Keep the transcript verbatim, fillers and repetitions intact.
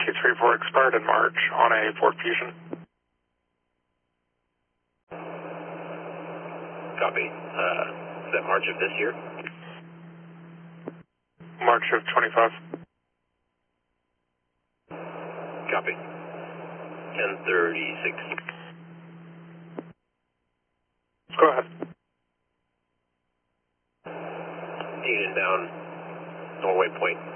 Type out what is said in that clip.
two three four expired in March on a Ford Fusion. Copy. Uh, is that March of this year? March of twenty-five. Copy. ten thirty-six. Go ahead. eight inbound, Norway Point.